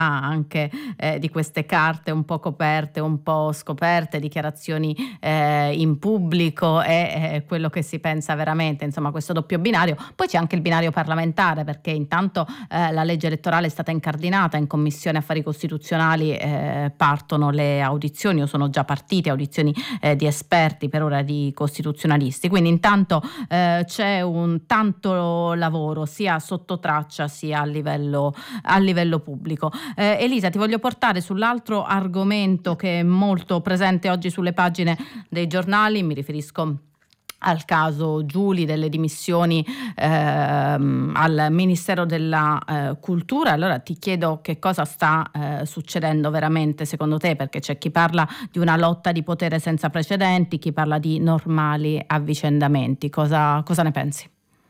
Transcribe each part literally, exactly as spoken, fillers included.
anche eh, di queste carte un po' coperte, un po' scoperte, dichiarazioni eh, in pubblico e eh, quello che si pensa veramente, insomma questo doppio binario. Poi c'è anche il binario parlamentare, perché intanto eh, la legge elettorale è stata incardinata in Commissione Affari Costituzionali, eh, partono le audizioni o sono già partite audizioni eh, di esperti, per ora di costituzionalisti, quindi intanto eh, c'è un tanto lavoro sia sotto traccia sia a livello, a livello pubblico. Eh, Elisa, ti voglio portare sull'altro argomento che è molto presente oggi sulle pagine dei giornali, mi riferisco al caso Giuli, delle dimissioni ehm, al Ministero della eh, Cultura. Allora ti chiedo che cosa sta eh, succedendo veramente secondo te, perché c'è chi parla di una lotta di potere senza precedenti, chi parla di normali avvicendamenti. Cosa, cosa ne pensi?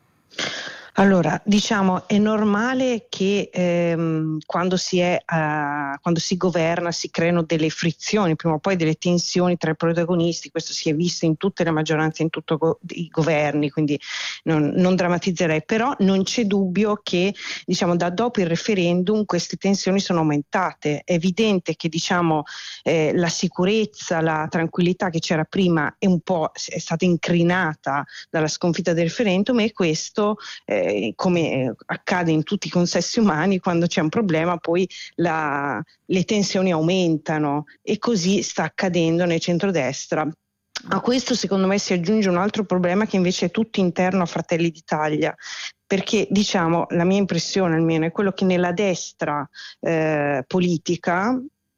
Allora, diciamo, è normale che ehm, quando si è uh, quando si governa si creano delle frizioni, prima o poi delle tensioni tra i protagonisti. Questo si è visto in tutte le maggioranze, in tutti go- i governi, quindi non, non drammatizzerei, però non c'è dubbio che, diciamo, da dopo il referendum queste tensioni sono aumentate. È evidente che, diciamo, eh, la sicurezza, la tranquillità che c'era prima è un po' è stata incrinata dalla sconfitta del referendum, e questo eh, come accade in tutti i consessi umani, quando c'è un problema poi la, le tensioni aumentano, e così sta accadendo nel centrodestra. A questo secondo me si aggiunge un altro problema che invece è tutto interno a Fratelli d'Italia, perché, diciamo, la mia impressione almeno è quello che nella destra eh, politica,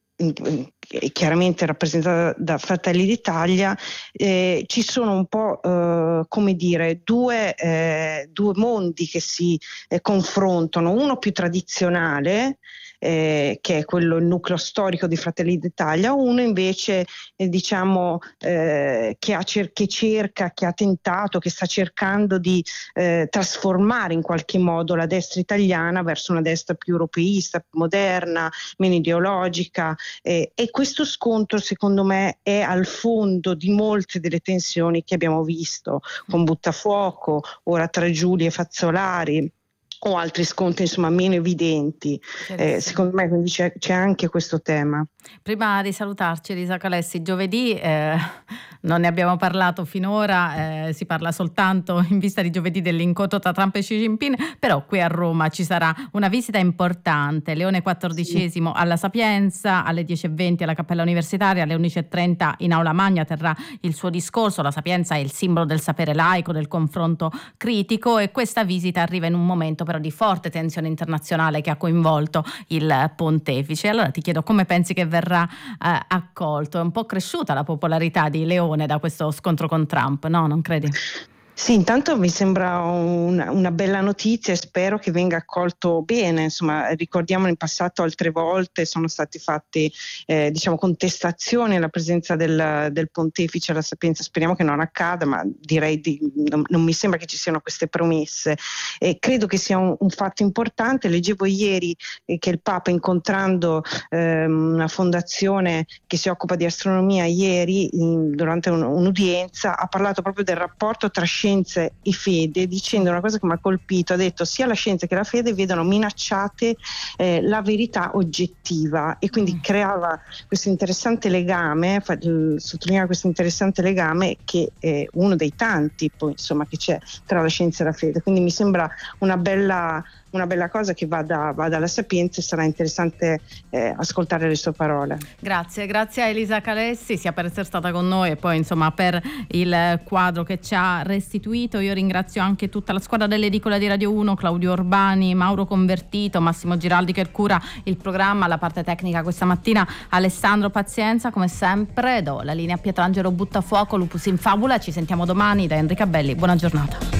chiaramente rappresentata da Fratelli d'Italia, eh, ci sono un po' eh, come dire due, eh, due mondi che si eh, confrontano, uno più tradizionale, eh, che è quello, il nucleo storico di Fratelli d'Italia, uno invece eh, diciamo eh, che, ha cer- che cerca, che ha tentato, che sta cercando di eh, trasformare in qualche modo la destra italiana verso una destra più europeista, più moderna, meno ideologica, eh, e questo scontro secondo me è al fondo di molte delle tensioni che abbiamo visto con Buttafuoco, ora tra Giuli e Fazzolari, o altri scontri insomma meno evidenti. Eh, secondo me quindi c'è, c'è anche questo tema. Prima di salutarci, Elisa Calessi, giovedì eh, non ne abbiamo parlato finora, eh, si parla soltanto in vista di giovedì dell'incontro tra Trump e Xi Jinping, però qui a Roma ci sarà una visita importante, Leone quattordicesimo sì. alla Sapienza, alle dieci e venti alla Cappella Universitaria, alle undici e trenta in Aula Magna terrà il suo discorso. La Sapienza è il simbolo del sapere laico, del confronto critico, e questa visita arriva in un momento però di forte tensione internazionale che ha coinvolto il pontefice. Allora ti chiedo come pensi che verrà eh, accolto. È un po' cresciuta la popolarità di Leone da questo scontro con Trump, no? Non credi? Sì, intanto mi sembra una, una bella notizia e spero che venga accolto bene. Insomma, ricordiamo in passato altre volte sono state fatte eh, diciamo contestazioni alla presenza del, del pontefice alla Sapienza. Speriamo che non accada, ma direi di, non, non mi sembra che ci siano queste promesse. E credo che sia un, un fatto importante. Leggevo ieri eh, che il Papa, incontrando eh, una fondazione che si occupa di astronomia ieri, in, durante un, un'udienza, ha parlato proprio del rapporto tra scienze e fede, dicendo una cosa che mi ha colpito. Ha detto sia la scienza che la fede vedono minacciate eh, la verità oggettiva, e quindi mm. creava questo interessante legame, fa, sottolineava questo interessante legame che è uno dei tanti poi insomma che c'è tra la scienza e la fede. Quindi mi sembra una bella una bella cosa che vada, vada alla Sapienza, e sarà interessante eh, ascoltare le sue parole. Grazie, grazie a Elisa Calessi sia per essere stata con noi e poi insomma per il quadro che ci ha restituito. Io ringrazio anche tutta la squadra dell'edicola di Radio uno, Claudio Urbani, Mauro Convertito, Massimo Giraldi che cura il programma, la parte tecnica questa mattina Alessandro Pazienza. Come sempre do la linea a Pietrangelo Buttafuoco, Lupus in Fabula. Ci sentiamo domani da Enrica Belli, buona giornata.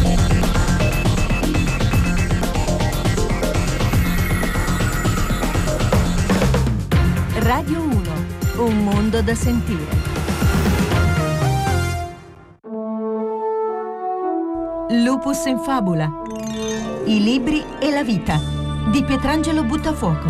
Radio uno, un mondo da sentire. Lupus in Fabula, i libri e la vita di Pietrangelo Buttafuoco.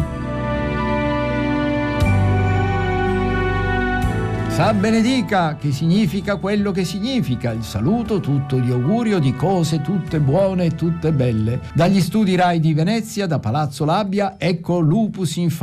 Sa benedica, che significa quello che significa il saluto tutto di augurio di cose tutte buone e tutte belle. Dagli studi Rai di Venezia, da Palazzo Labbia, ecco Lupus in Fabula.